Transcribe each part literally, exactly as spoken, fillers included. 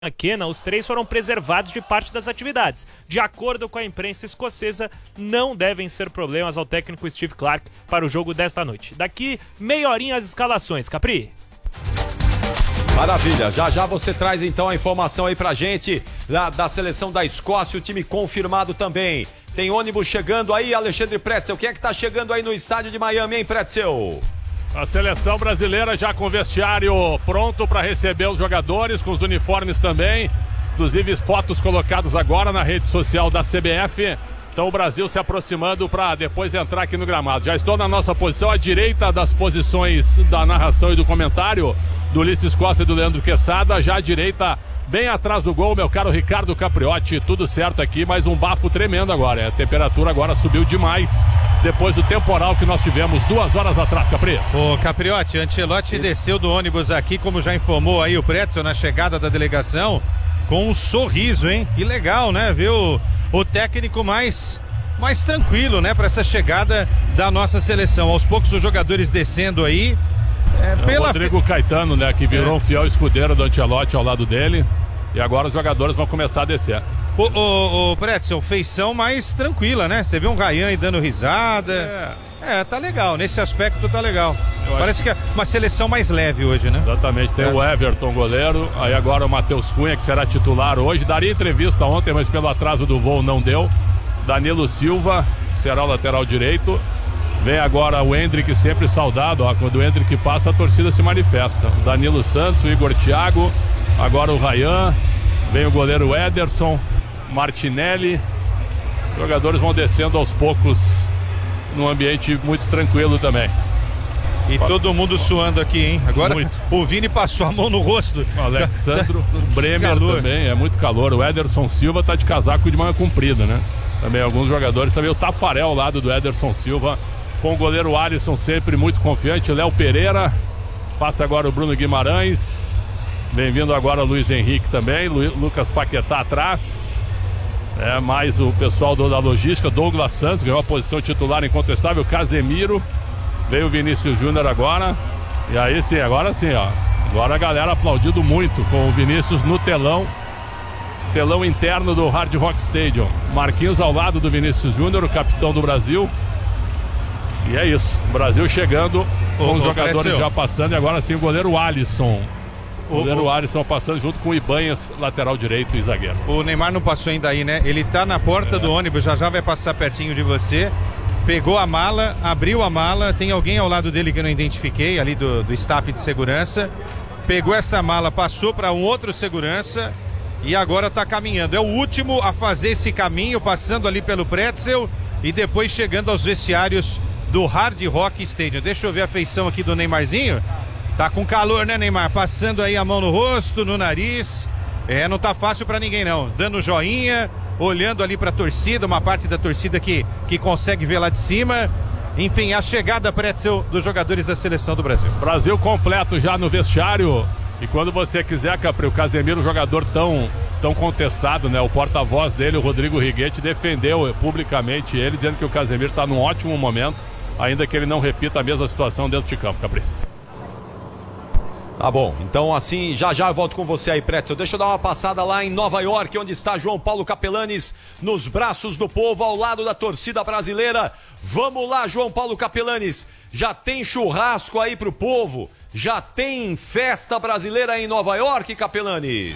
Quena, os três foram preservados de parte das atividades. De acordo com a imprensa escocesa, não devem ser problemas ao técnico Steve Clarke para o jogo desta noite. Daqui meia horinha as escalações, Capri. Maravilha, já já você traz então a informação aí pra gente da, da seleção da Escócia, o time confirmado também. Tem ônibus chegando aí, Alexandre Pretzel. Quem é que tá chegando aí no estádio de Miami, hein, Pretzel? A seleção brasileira já com vestiário pronto para receber os jogadores, com os uniformes também. Inclusive fotos colocadas agora na rede social da C B F. Então o Brasil se aproximando para depois entrar aqui no gramado. Já estou na nossa posição à direita das posições da narração e do comentário do Ulisses Costa e do Leandro Quesada. Já à direita, bem atrás do gol, meu caro Ricardo Capriotti. Tudo certo aqui, mas um bafo tremendo agora. A temperatura agora subiu demais depois do temporal que nós tivemos duas horas atrás, Capri. Ô Capriotti, Ancelotti desceu do ônibus aqui, como já informou aí o Pretzel na chegada da delegação, com um sorriso, hein? Que legal, né? Viu o técnico mais, mais tranquilo, né? Para essa chegada da nossa seleção. Aos poucos os jogadores descendo aí. É, pela... O Rodrigo Caetano, né? Que virou é. um fiel escudeiro do Ancelotti ao lado dele. E agora os jogadores vão começar a descer. O, o, o Pretzel, feição mais tranquila, né? Você vê um Ryan aí dando risada. É, é tá legal. Nesse aspecto tá legal. Eu Parece acho... que é uma seleção mais leve hoje, né? Exatamente. Tem é. o Everton, goleiro. Aí agora o Matheus Cunha, que será titular hoje. Daria entrevista ontem, mas pelo atraso do voo não deu. Danilo Silva será o lateral direito. Vem agora o Hendrick, sempre saudado. Ó, quando o Hendrick passa, a torcida se manifesta. O Danilo Santos, o Igor Thiago. Agora o Ryan. Vem o goleiro Ederson. Martinelli. Os jogadores vão descendo aos poucos num ambiente muito tranquilo também. E todo mundo suando aqui, hein? Agora muito. O Vini passou a mão no rosto. O Alexandro Bremer também, é muito calor. O Ederson Silva tá de casaco de manga comprida, né? Também alguns jogadores, também o Tafarel ao lado do Ederson Silva, com o goleiro Alisson sempre muito confiante. Léo Pereira, passa agora o Bruno Guimarães. Bem-vindo agora o Luiz Henrique também, Lu, Lucas Paquetá atrás. É, mais o pessoal do, da logística, Douglas Santos, ganhou a posição titular incontestável, Casemiro. Veio o Vinícius Júnior agora. E aí sim, agora sim, ó. Agora a galera aplaudindo muito com o Vinícius no telão. Telão interno do Hard Rock Stadium. Marquinhos ao lado do Vinícius Júnior, o capitão do Brasil. E é isso, o Brasil chegando com ô, os ô, jogadores Pretzel. já passando. E agora sim o goleiro Alisson. O goleiro Alisson passando junto com o Ibanhas, lateral direito e zagueiro. O Neymar não passou ainda aí, né? Ele tá na porta é. do ônibus, já já vai passar pertinho de você. Pegou a mala, abriu a mala. Tem alguém ao lado dele que eu não identifiquei, ali do, do staff de segurança. Pegou essa mala, passou para um outro segurança e agora tá caminhando. É o último a fazer esse caminho, passando ali pelo Pretzel e depois chegando aos vestiários do Hard Rock Stadium. Deixa eu ver a feição aqui do Neymarzinho. Tá com calor, né, Neymar? Passando aí a mão no rosto, no nariz. É, não tá fácil pra ninguém, não. Dando joinha, olhando ali pra torcida, uma parte da torcida que, que consegue ver lá de cima. Enfim, a chegada, Pretzel, dos jogadores da seleção do Brasil. Brasil completo já no vestiário. E quando você quiser, Capri, o Casemiro, jogador tão, tão contestado, né? O porta-voz dele, o Rodrigo Righetti, defendeu publicamente ele, dizendo que o Casemiro tá num ótimo momento, ainda que ele não repita a mesma situação dentro de campo, Capri. Tá bom, então assim, já já eu volto com você aí, Pretzel. Deixa eu dar uma passada lá em Nova York, onde está João Paulo Capelanes, nos braços do povo, ao lado da torcida brasileira. Vamos lá, João Paulo Capelanes. Já tem churrasco aí pro povo? Já tem festa brasileira em Nova York, Capelanes?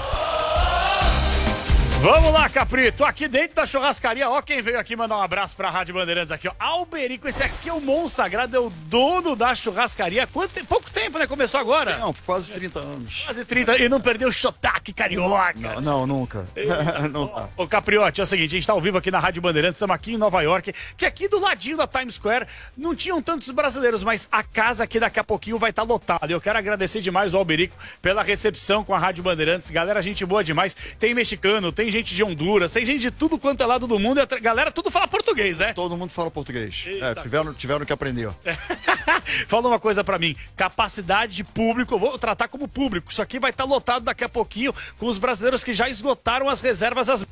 Vamos lá, Capri, tô aqui dentro da churrascaria. Ó quem veio aqui mandar um abraço pra Rádio Bandeirantes aqui, ó. Alberico, esse aqui é o Monsagrado, é o dono da churrascaria. Quanto tempo? Pouco tempo, né? Começou agora? Não, quase trinta anos. Quase trinta, e não perdeu o sotaque carioca. Não, não nunca. não tá. Ô, Capriotti, é o seguinte, a gente tá ao vivo aqui na Rádio Bandeirantes, estamos aqui em Nova York, que aqui do ladinho da Times Square não tinham tantos brasileiros, mas a casa aqui daqui a pouquinho vai estar lotada. Eu quero agradecer demais o Alberico pela recepção com a Rádio Bandeirantes. Galera, gente boa demais. Tem mexicano, tem gente de Honduras, tem gente de tudo quanto é lado do mundo e a galera tudo fala português, né? Todo mundo fala português. É, tiveram, tiveram que aprender. Fala uma coisa pra mim, capacidade de público, eu vou tratar como público, isso aqui vai estar lotado daqui a pouquinho com os brasileiros que já esgotaram as reservas às mesas.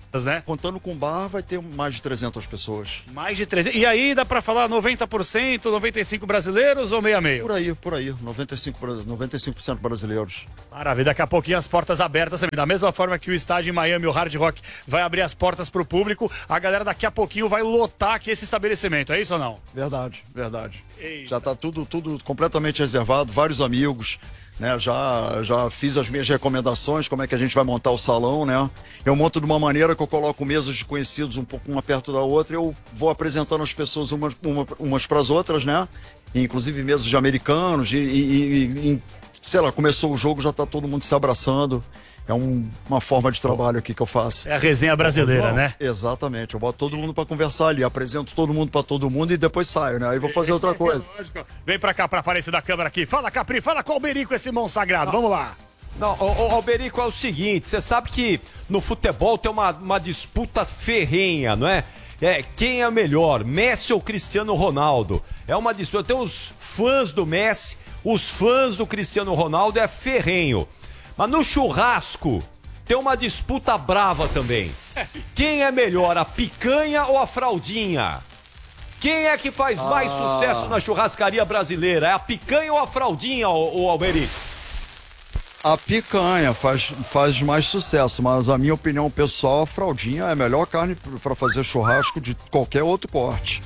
né? Contando com bar, vai ter mais de trezentas pessoas. Mais de trezentas. E aí dá pra falar noventa por cento, noventa e cinco por cento brasileiros ou meio a meio? Por aí, por aí. noventa e cinco por cento brasileiros. Maravilha, daqui a pouquinho as portas abertas também. Da mesma forma que o estádio em Miami, o Hard Rock, vai abrir as portas pro público, a galera daqui a pouquinho vai lotar aqui esse estabelecimento, é isso ou não? Verdade, verdade. Eita. Já tá tudo, tudo completamente reservado, vários amigos, né? Já, já fiz as minhas recomendações, como é que a gente vai montar o salão, né? Eu monto de uma maneira que eu coloco mesas de conhecidos um pouco uma perto da outra, eu vou apresentando as pessoas umas, uma, umas para as outras, né? Inclusive mesas de americanos, e, e, e sei lá, começou o jogo, já tá todo mundo se abraçando. É um, uma forma de trabalho aqui que eu faço. É a resenha brasileira, né? Exatamente. Eu boto todo mundo para conversar ali, apresento todo mundo para todo mundo e depois saio, né? Aí vou fazer outra coisa. Lógico. Vem pra cá, pra aparecer da câmera aqui. Fala, Capri, fala com o Alberico, esse mão sagrado. Vamos lá. Não, o, o Alberico, é o seguinte, você sabe que no futebol tem uma, uma disputa ferrenha, não é? É, quem é melhor, Messi ou Cristiano Ronaldo? É uma disputa, tem os fãs do Messi, os fãs do Cristiano Ronaldo, é ferrenho. Mas no churrasco tem uma disputa brava também. Quem é melhor, a picanha ou a fraldinha? Quem é que faz mais Ah. sucesso na churrascaria brasileira? É a picanha ou a fraldinha, ô, ô Alberico? A picanha faz, faz mais sucesso, mas a minha opinião pessoal, a fraldinha é a melhor carne para fazer churrasco de qualquer outro corte.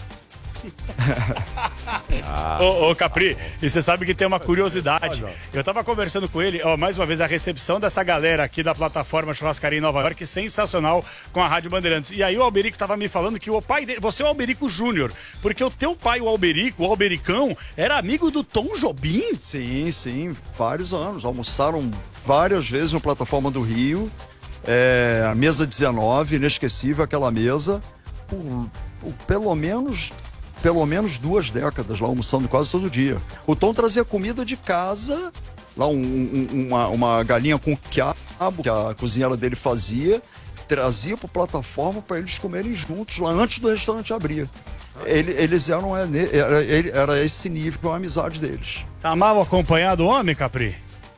Ô, ô, Capri, e você sabe que tem uma curiosidade. Eu tava conversando com ele, ó, mais uma vez, a recepção dessa galera aqui da plataforma Churrascaria em Nova York, sensacional, com a Rádio Bandeirantes. E aí o Alberico tava me falando que o pai dele, você é o Alberico Júnior, porque o teu pai, o Alberico, o Albericão, era amigo do Tom Jobim. Sim, sim, vários anos. Almoçaram várias vezes na plataforma do Rio. É, a mesa dezenove, inesquecível aquela mesa. Por, por pelo menos... pelo menos duas décadas lá almoçando quase todo dia. O Tom trazia comida de casa, lá um, um, uma, uma galinha com quiabo que a cozinheira dele fazia, trazia para plataforma para eles comerem juntos lá antes do restaurante abrir. Ele, eles eram era, era, era esse nível a amizade deles. Tá mal acompanhado o homem, Capri?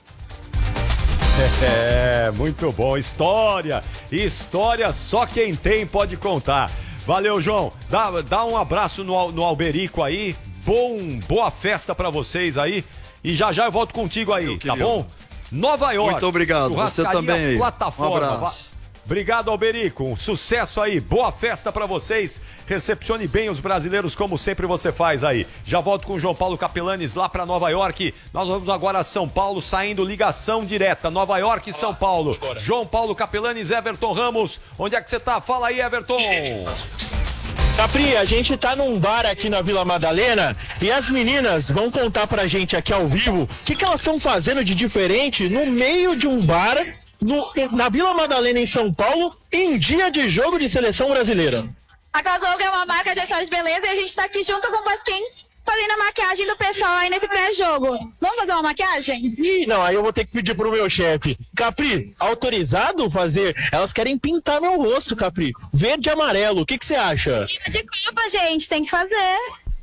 É, muito bom. História, história só quem tem pode contar. Valeu, João. Dá, dá um abraço no, no Alberico aí. Bom, boa festa pra vocês aí. E já já eu volto contigo aí, tá bom? Nova York. Muito obrigado. Você também aí. Plataforma. Um abraço. Obrigado, Alberico. Um sucesso aí. Boa festa pra vocês. Recepcione bem os brasileiros, como sempre você faz aí. Já volto com o João Paulo Capelanes lá pra Nova York. Nós vamos agora a São Paulo, saindo ligação direta. Nova York e São Paulo. João Paulo Capelanes, Everton Ramos. Onde é que você tá? Fala aí, Everton. Capri, a gente tá num bar aqui na Vila Madalena e as meninas vão contar pra gente aqui ao vivo o que, que elas estão fazendo de diferente no meio de um bar no, na Vila Madalena, em São Paulo, em dia de jogo de seleção brasileira. A Casoga é uma marca de acessórios de beleza e a gente tá aqui junto com o Basquim fazendo a maquiagem do pessoal aí nesse pré-jogo. Vamos fazer uma maquiagem? Ih, não, aí eu vou ter que pedir pro meu chefe. Capri, autorizado fazer? Elas querem pintar meu rosto, Capri. Verde e amarelo, o que que você acha? Clima de Copa, gente, tem que fazer.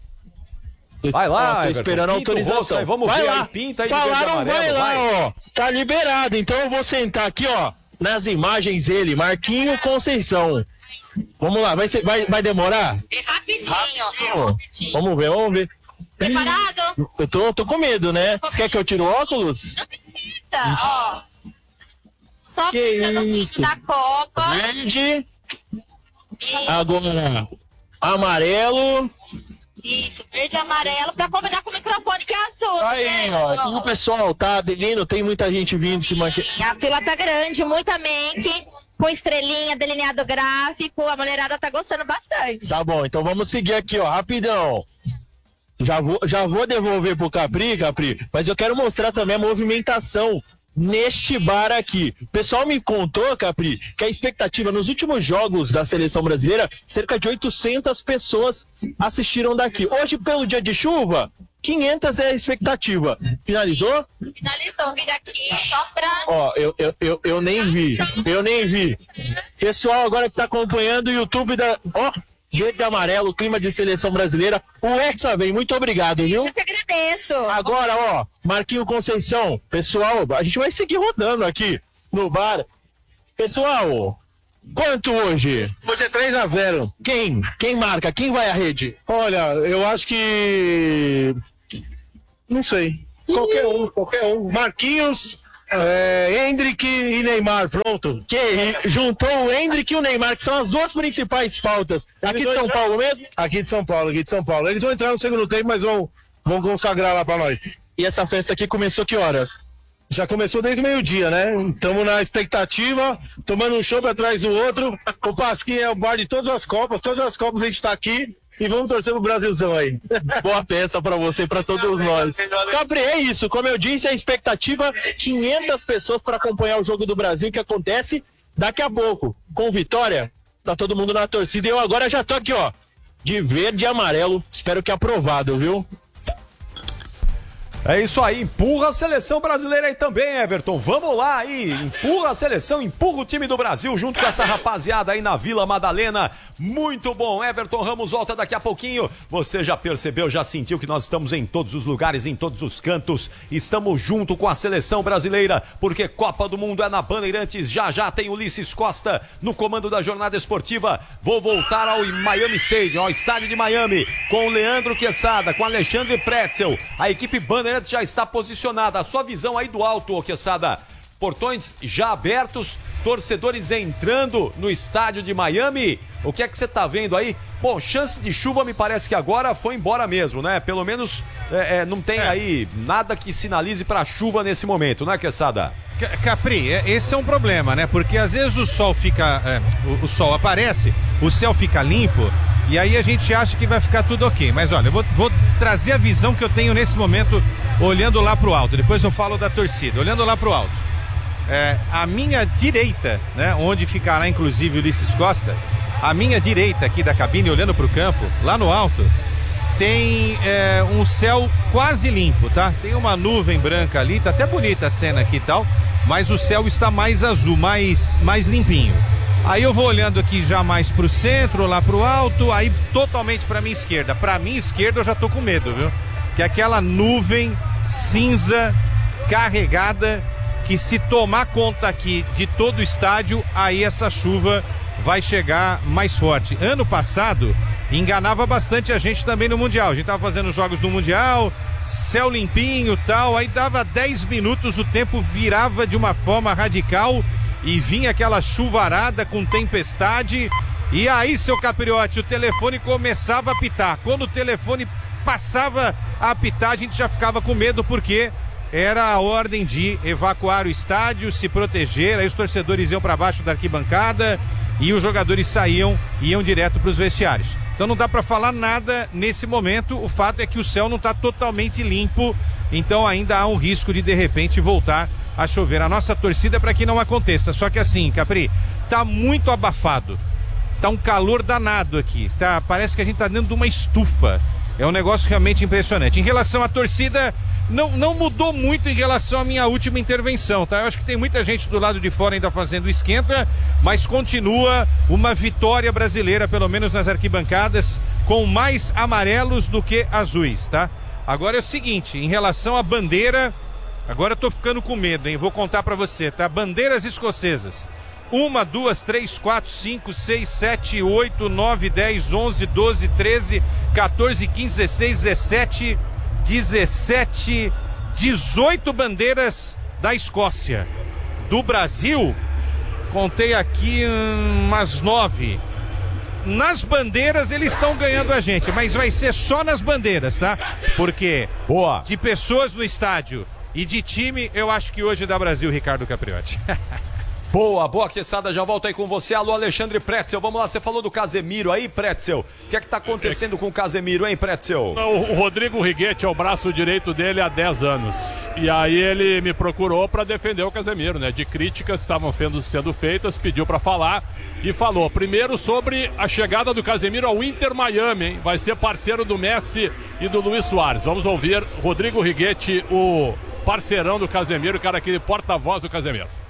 Vai lá, Ó, tô Everton, esperando a pinta o rosto autorização. aí, vamos vai ver lá. aí, pinta aí de Falaram, verde e vai amarelo, lá, vai. ó. Tá liberado, então eu vou sentar aqui, ó, nas imagens ele, Marquinho Conceição. Vamos lá, vai, ser, vai, vai demorar? É rapidinho. Rapidinho. rapidinho. Vamos ver, vamos ver. Preparado? Eu tô, tô com medo, né? Você quer que eu tire o óculos? Não precisa, ó. Só Que pinta no isso? pinto da Copa. Verde, Isso, agora amarelo. isso, verde e amarelo pra combinar com o microfone que é azul. Aí, né? ó. E o pessoal tá aderindo, tem muita gente vindo se maquiar. E a fila tá grande, muita make, com estrelinha, delineado gráfico. A mulherada tá gostando bastante. Tá bom, então vamos seguir aqui, ó, rapidão. Já vou, já vou devolver pro Capri, Capri, mas eu quero mostrar também a movimentação neste bar aqui. O pessoal me contou, Capri, que a expectativa nos últimos jogos da seleção brasileira, cerca de oitocentas pessoas assistiram daqui. Hoje, pelo dia de chuva, quinhentas é a expectativa. Finalizou? Finalizou, vira aqui só pra... Ó, eu, eu, eu, eu nem vi, eu nem vi. Pessoal agora que tá acompanhando o YouTube da... Ó, verde e amarelo, clima de seleção brasileira. O Hexa vem, muito obrigado, viu? Eu te agradeço. Agora, ó, Marquinho Conceição, pessoal, a gente vai seguir rodando aqui no bar. Pessoal, Quanto hoje? Hoje é três a zero. Quem? Quem marca? Quem vai à rede? Olha, eu acho que... Não sei. Qualquer um, qualquer um. Marquinhos, é, Endrick e Neymar, pronto. Que juntou o Endrick e o Neymar, que são as duas principais pautas. Aqui de São Paulo mesmo? Aqui de São Paulo, aqui de São Paulo. Eles vão entrar no segundo tempo, mas vão, vão consagrar lá pra nós. E essa festa aqui começou que horas? Já começou desde o meio-dia, né? Estamos na expectativa, tomando um chopp atrás do outro. O Pasquim é o bar de todas as Copas, todas as Copas a gente tá aqui e vamos torcer pro Brasilzão aí. Boa festa pra você e pra todos nós. Capri, é isso. Como eu disse, a expectativa, quinhentas pessoas para acompanhar o Jogo do Brasil, que acontece daqui a pouco. Com vitória, tá todo mundo na torcida. E eu agora já tô aqui, ó, de verde e amarelo. Espero que aprovado, viu? É isso aí, empurra a seleção brasileira aí também, Everton. Vamos lá aí, empurra a seleção, empurra o time do Brasil junto com essa rapaziada aí na Vila Madalena. Muito bom, Everton Ramos volta daqui a pouquinho. Você já percebeu, já sentiu que nós estamos em todos os lugares, em todos os cantos. Estamos junto com a seleção brasileira, porque Copa do Mundo é na Bandeirantes. Já já tem Ulisses Costa no comando da jornada esportiva. Vou voltar ao Miami Stadium, ao estádio de Miami, com o Leandro Quesada, com Alexandre Pretzel. A equipe Bandeirantes já está posicionada. A sua visão aí do alto, ô Quesada. Portões já abertos, torcedores entrando no estádio de Miami. O que é que você está vendo aí? Bom, chance de chuva me parece que agora foi embora mesmo, né? Pelo menos é, é, não tem é. aí nada que sinalize para chuva nesse momento, né, Quesada? Capri, esse é um problema, né? Porque às vezes o sol fica, é, o, o sol aparece, o céu fica limpo e aí a gente acha que vai ficar tudo ok. Mas olha, eu vou, vou trazer a visão que eu tenho nesse momento olhando lá pro alto. Depois eu falo da torcida. Olhando lá pro alto, é, a minha direita, né? Onde ficará inclusive o Ulisses Costa, a minha direita aqui da cabine, olhando pro campo, lá no alto, tem é, um céu quase limpo, tá? Tem uma nuvem branca ali, tá até bonita a cena aqui e tal, mas o céu está mais azul, mais, mais limpinho. Aí eu vou olhando aqui já mais pro centro, lá pro alto, aí totalmente pra minha esquerda. Pra minha esquerda eu já tô com medo, viu? Que é aquela nuvem cinza carregada que, se tomar conta aqui de todo o estádio, aí essa chuva vai chegar mais forte. Ano passado enganava bastante a gente também no Mundial. A gente tava fazendo jogos no Mundial, céu limpinho e tal, aí dava dez minutos, o tempo virava de uma forma radical e vinha aquela chuvarada com tempestade. E aí, seu Capriotti, o telefone começava a apitar. Quando o telefone passava a apitar, a gente já ficava com medo, porque era a ordem de evacuar o estádio, se proteger. Aí os torcedores iam para baixo da arquibancada e os jogadores saíam e iam direto para os vestiários. Então não dá para falar nada nesse momento. O fato é que o céu não está totalmente limpo, então ainda há um risco de de repente voltar a chover. A nossa torcida é para que não aconteça. Só que assim, Capri, tá muito abafado, tá um calor danado aqui, tá? Parece que a gente tá dentro de uma estufa. É um negócio realmente impressionante. Em relação à torcida, não, não mudou muito em relação à minha última intervenção, tá? Eu acho que tem muita gente do lado de fora ainda fazendo esquenta, mas continua uma vitória brasileira, pelo menos nas arquibancadas, com mais amarelos do que azuis, tá? Agora é o seguinte, em relação à bandeira, agora eu tô ficando com medo, hein? Vou contar pra você, tá? Bandeiras escocesas. Uma, duas, três, quatro, cinco, seis, sete, oito, nove, dez, onze, doze, treze, quatorze, quinze, dezesseis, dezessete, dezessete, dezoito bandeiras da Escócia. Do Brasil, contei aqui umas nove. Nas bandeiras eles estão ganhando a gente, mas vai ser só nas bandeiras, tá? Porque boa, de pessoas no estádio e de time, eu acho que hoje dá Brasil, Ricardo Capriotti. Boa, boa, Quesada, já volto aí com você. Alô, Alexandre Pretzel, vamos lá, você falou do Casemiro aí, Pretzel. O que é que tá acontecendo com o Casemiro, hein, Pretzel? O Rodrigo Righetti é o braço direito dele há dez anos. E aí ele me procurou para defender o Casemiro, né? De críticas que estavam sendo feitas, pediu para falar e falou. Primeiro sobre a chegada do Casemiro ao Inter Miami, hein? Vai ser parceiro do Messi e do Luis Soares. Vamos ouvir Rodrigo Righetti, o parceirão do Casemiro, o cara aqui, porta-voz do Casemiro.